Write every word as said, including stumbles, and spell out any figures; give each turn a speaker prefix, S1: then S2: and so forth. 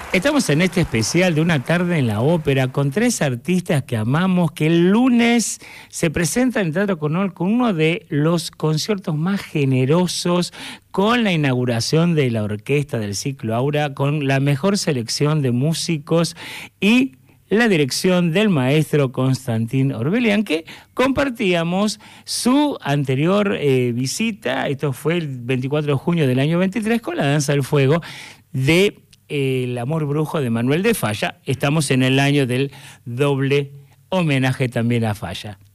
S1: Estamos en este especial de una tarde en la ópera con tres artistas que amamos, que el lunes se presentan en Teatro Colón con uno de los conciertos más generosos, con la inauguración de la orquesta del ciclo Aura, con la mejor selección de músicos y la dirección del maestro Constantín Orbelian, que compartíamos su anterior eh, visita, esto fue el veinticuatro de junio del año veintitrés, con la Danza del Fuego de El Amor Brujo de Manuel de Falla. Estamos en el año del doble homenaje también a Falla.